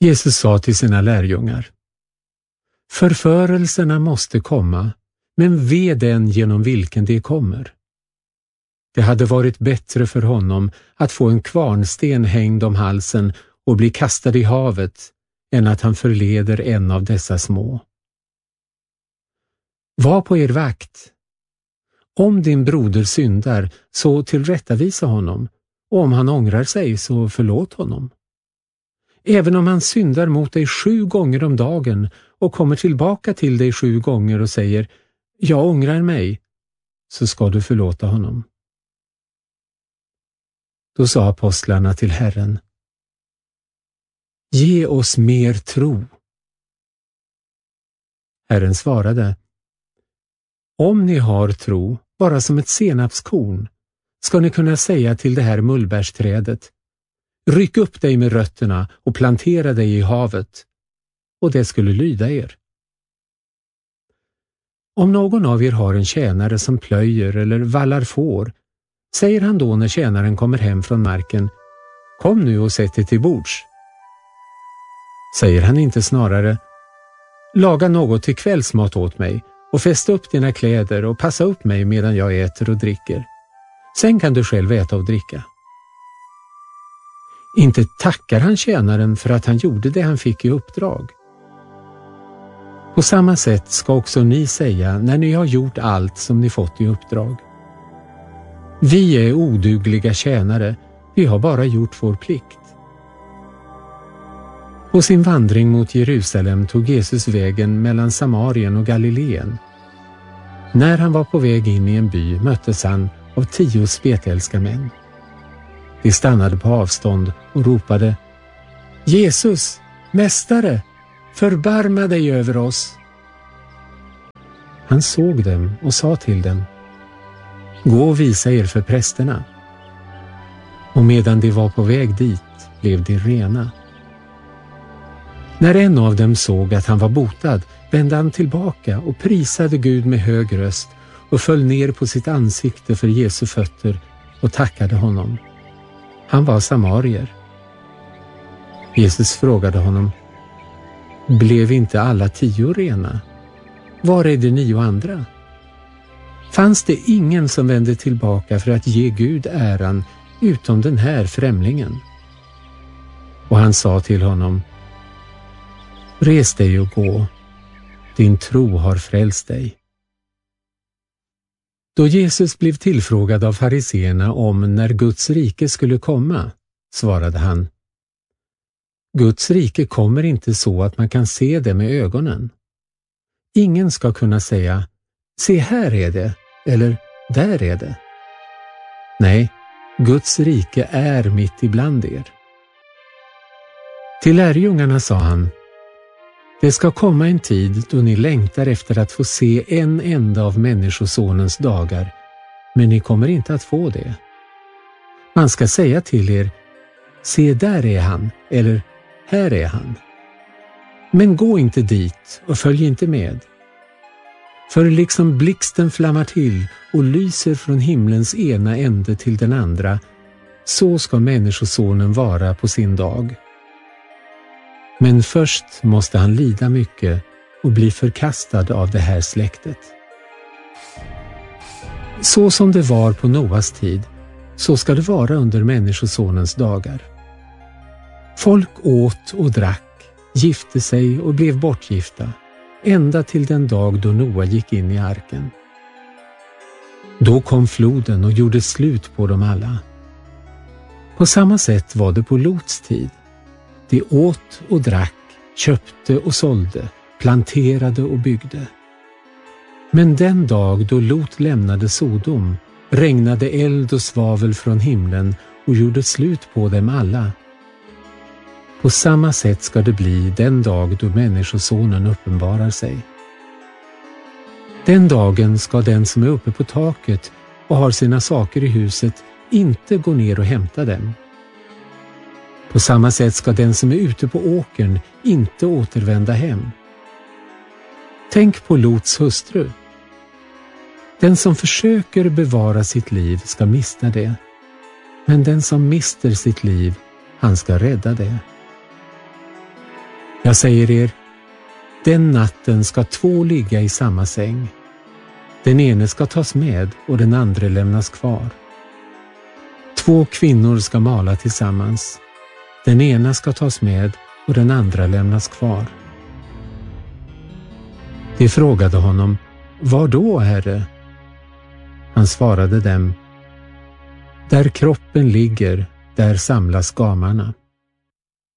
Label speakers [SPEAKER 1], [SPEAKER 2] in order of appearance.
[SPEAKER 1] Jesus sa till sina lärjungar: förförelserna måste komma, men ve den genom vilken de kommer. Det hade varit bättre för honom att få en kvarnsten hängd om halsen och bli kastad i havet än att han förleder en av dessa små. Var på er vakt. Om din broder syndar, så tillrättavisa honom, och om han ångrar sig, så förlåt honom. Även om han syndar mot dig 7 gånger om dagen och kommer tillbaka till dig 7 gånger och säger: jag ångrar mig, så ska du förlåta honom. Då sa apostlarna till Herren: ge oss mer tro. Herren svarade: om ni har tro, bara som ett senapskorn, ska ni kunna säga till det här mullbärsträdet: ryck upp dig med rötterna och plantera dig i havet, och det skulle lyda er. Om någon av er har en tjänare som plöjer eller vallar får, säger han då när tjänaren kommer hem från marken: kom nu och sätt dig till bords. Säger han inte snarare: laga något till kvällsmat åt mig och fästa upp dina kläder och passa upp mig medan jag äter och dricker. Sen kan du själv äta och dricka. Inte tackar han tjänaren för att han gjorde det han fick i uppdrag. På samma sätt ska också ni säga när ni har gjort allt som ni fått i uppdrag: vi är odugliga tjänare, vi har bara gjort vår plikt. På sin vandring mot Jerusalem tog Jesus vägen mellan Samarien och Galileen. När han var på väg in i en by möttes han av 10 spetälska män. De stannade på avstånd och ropade: Jesus, mästare, förbarma dig över oss. Han såg dem och sa till dem: gå och visa er för prästerna. Och medan de var på väg dit blev de rena. När en av dem såg att han var botad vände han tillbaka och prisade Gud med hög röst och föll ner på sitt ansikte för Jesu fötter och tackade honom. Han var samarier. Jesus frågade honom: blev inte alla 10 rena? Var är de 9 andra? Fanns det ingen som vände tillbaka för att ge Gud äran utom den här främlingen? Och han sa till honom: res dig och gå, din tro har frälst dig. Då Jesus blev tillfrågad av fariseerna om när Guds rike skulle komma, svarade han: Guds rike kommer inte så att man kan se det med ögonen. Ingen ska kunna säga: se, här är det, eller där är det. Nej, Guds rike är mitt ibland er. Till lärjungarna sa han: det ska komma en tid då ni längtar efter att få se en enda av Människosonens dagar, men ni kommer inte att få det. Man ska säga till er: se, där är han, eller här är han. Men gå inte dit och följ inte med. För liksom blixten flammar till och lyser från himlens ena ände till den andra, så ska Människosonen vara på sin dag. Men först måste han lida mycket och bli förkastad av det här släktet. Så som det var på Noas tid, så ska det vara under Människosonens dagar. Folk åt och drack, gifte sig och blev bortgifta, ända till den dag då Noa gick in i arken. Då kom floden och gjorde slut på dem alla. På samma sätt var det på Lots tid. De åt och drack, köpte och sålde, planterade och byggde. Men den dag då Lot lämnade Sodom regnade eld och svavel från himlen och gjorde slut på dem alla. På samma sätt ska det bli den dag då Människosonen uppenbarar sig. Den dagen ska den som är uppe på taket och har sina saker i huset inte gå ner och hämta dem. På samma sätt ska den som är ute på åkern inte återvända hem. Tänk på Lots hustru. Den som försöker bevara sitt liv ska mista det, men den som mister sitt liv, han ska rädda det. Jag säger er, den natten ska 2 ligga i samma säng. Den ene ska tas med och den andra lämnas kvar. 2 kvinnor ska mala tillsammans. Den ena ska tas med och den andra lämnas kvar. De frågade honom, var då, Herre? Han svarade dem, där kroppen ligger, där samlas gamarna.